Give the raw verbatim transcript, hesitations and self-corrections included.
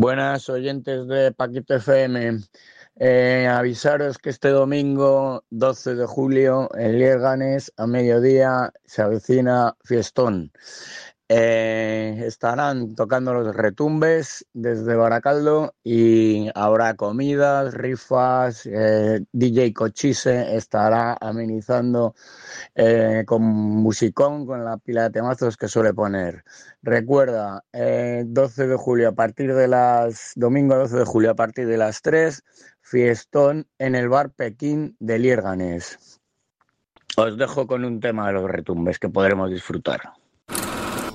Buenas oyentes de Paquito F M. Eh, avisaros que este domingo doce de julio en Lierganes a mediodía se avecina fiestón. Eh, estarán tocando los Retumbes desde Baracaldo y habrá comidas, rifas, eh, D J Cochise estará amenizando eh, con musicón, con la pila de temazos que suele poner. Recuerda, eh, doce de julio a partir de las... domingo doce de julio a partir de las tres, fiestón en el bar Pekín de Lierganes. Os dejo con un tema de los Retumbes que podremos disfrutar.